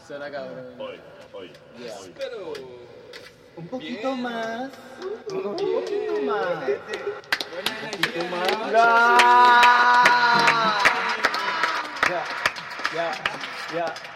Suena cabrón. Hoy. Pero. Un poquito más. Un Bien. poquito más. Buena energía. Ya.